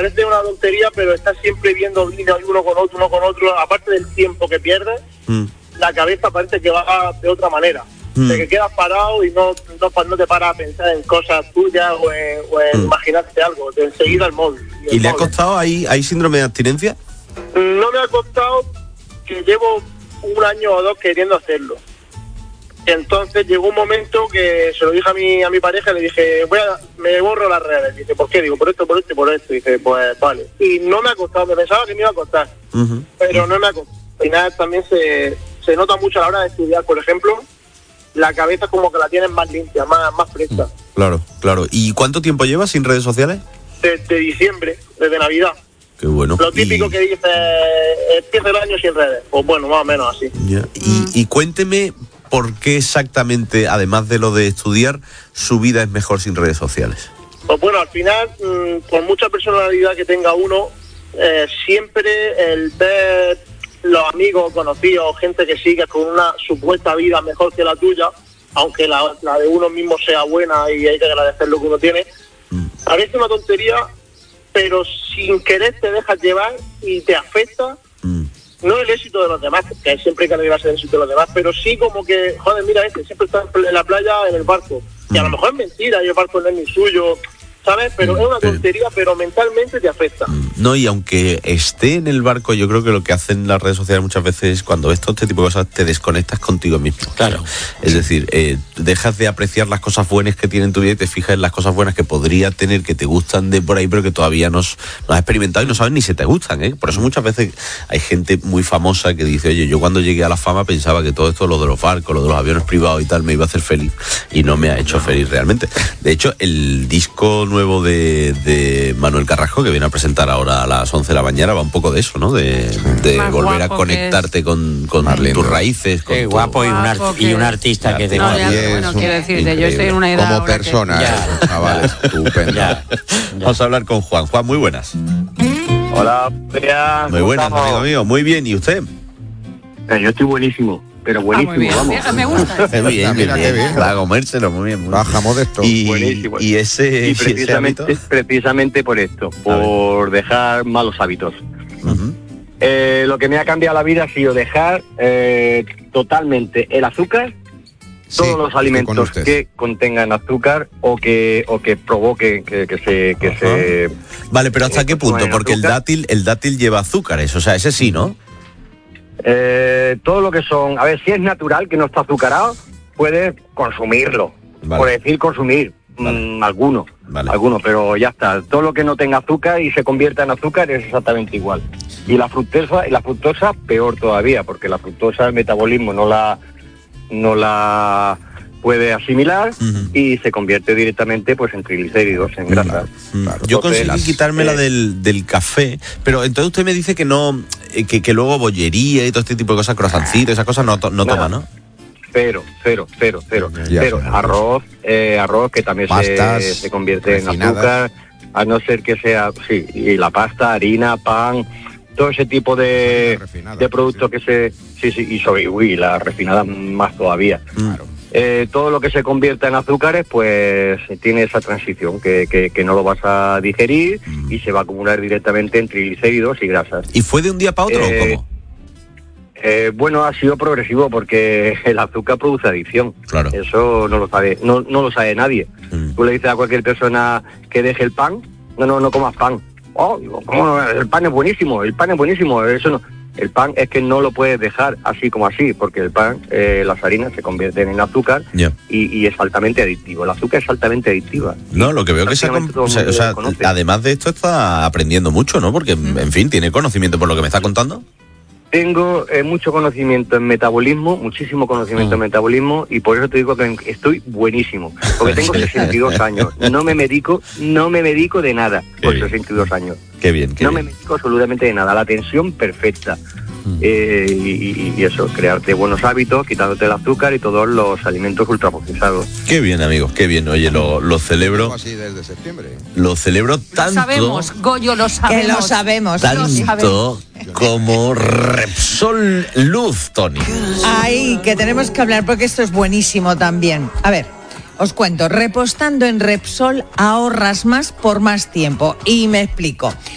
parece una tontería, pero estás siempre viendo vídeos uno con otro, aparte del tiempo que pierdes, la cabeza parece que va de otra manera. De que quedas parado y no te paras a pensar en cosas tuyas o en imaginarte algo, de enseguida el móvil. ¿Y le ha costado? ¿Hay síndrome de abstinencia? No me ha costado, que llevo 1 año o 2 queriendo hacerlo. Entonces llegó un momento que se lo dije a mi pareja, le dije, me borro las redes. Dice, ¿por qué? Digo, por esto y por esto. Dice, pues vale. Y no me ha costado, me pensaba que me iba a costar, pero no me ha costado. Al final también se nota mucho a la hora de estudiar, por ejemplo, la cabeza como que la tienes más limpia, más fresca. Claro. ¿Y cuánto tiempo llevas sin redes sociales? Desde diciembre, desde Navidad. Qué bueno. Lo típico que dice, empieza el año sin redes. Pues bueno, más o menos así. Ya. Y cuénteme por qué exactamente, además de lo de estudiar, su vida es mejor sin redes sociales. Pues bueno, al final, por mucha personalidad que tenga uno, siempre el ver los amigos, conocidos, gente que sigue con una supuesta vida mejor que la tuya, aunque la de uno mismo sea buena y hay que agradecer lo que uno tiene, parece una tontería, pero sin querer te dejas llevar y te afecta, no el éxito de los demás, que siempre hay que alegrarse del éxito de los demás, pero sí como que, joder, mira siempre está en la playa en el barco, y a lo mejor es mentira, y el barco no es ni suyo, ¿sabes? Pero es una tontería, pero mentalmente te afecta. No, y aunque esté en el barco, yo creo que lo que hacen las redes sociales muchas veces, cuando ves todo este tipo de cosas, te desconectas contigo mismo. Claro. Es decir, dejas de apreciar las cosas buenas que tiene en tu vida y te fijas en las cosas buenas que podría tener, que te gustan de por ahí, pero que todavía no has experimentado y no sabes ni si te gustan, ¿eh? Por eso muchas veces hay gente muy famosa que dice, oye, yo cuando llegué a la fama pensaba que todo esto, lo de los barcos, lo de los aviones privados y tal, me iba a hacer feliz, y no me ha hecho feliz realmente. De hecho, el disco nuevo de Manuel Carrasco, que viene a presentar ahora a las 11 de la mañana, va un poco de eso, ¿no? De volver a conectarte con tus raíces. Con qué guapo y un artista que te no, bueno, quiero decirte, yo estoy en una edad como persona, chaval, estupendo. Vamos a hablar con Juan. Juan, muy buenas. Hola, muy buenas, amigo mío. Muy bien, ¿y usted? Yo estoy buenísimo. Pero buenísimo, bien. vamos. Me gusta. Bien. Para comérselo, muy bien. Bajamos de esto. Buenísimo. Y precisamente por esto, por dejar malos hábitos. Lo que me ha cambiado la vida ha sido dejar totalmente el azúcar, todos los alimentos que contengan azúcar o que provoquen que se... Vale, pero ¿hasta qué punto? Porque el dátil lleva azúcares, o sea, ese sí, ¿no? Todo lo que son, a ver, si es natural, que no está azucarado, puedes consumirlo, por decir consumir, alguno, pero ya está. Todo lo que no tenga azúcar y se convierta en azúcar es exactamente igual. Y la fructosa peor todavía, porque la fructosa el metabolismo no la puede asimilar y se convierte directamente pues en triglicéridos, en grasa. Yo conseguí quitármela del café, pero entonces usted me dice que no, que luego bollería y todo este tipo de cosas, croissancitos, esas cosas no toma, ¿no? Cero. Arroz que también se convierte en azúcar, a no ser que sea, y la pasta, harina, pan, todo ese tipo de productos que y la refinada más todavía. Claro. Todo lo que se convierta en azúcares, pues tiene esa transición que no lo vas a digerir y se va a acumular directamente en triglicéridos y grasas. ¿Y fue de un día para otro o cómo? Bueno, ha sido progresivo porque el azúcar produce adicción. Claro. Eso no lo sabe nadie. Tú le dices a cualquier persona que deje el pan, no comas pan. Digo, ¿cómo no? El pan es buenísimo, eso no. El pan es que no lo puedes dejar así como así, porque el pan, las harinas se convierten en azúcar y es altamente adictivo. El azúcar es altamente adictiva. No, lo que veo que además de esto está aprendiendo mucho, ¿no? Porque, en fin, tiene conocimiento por lo que me está contando. Tengo mucho conocimiento en metabolismo, muchísimo conocimiento en metabolismo, y por eso te digo que estoy buenísimo, porque tengo 62 años. No me medico de nada por 62 años. Qué bien. No me medico absolutamente de nada. La tensión perfecta. Y eso, crearte buenos hábitos, quitándote el azúcar y todos los alimentos ultraprocesados. Qué bien, amigos, qué bien. Oye, lo celebro. Así desde septiembre. Lo celebro tanto. Lo sabemos, Goyo, lo sabemos. Que lo sabemos. Tanto como Repsol Luz, Tony. Ay, que tenemos que hablar porque esto es buenísimo también. A ver, os cuento. Repostando en Repsol ahorras más por más tiempo. Y me explico.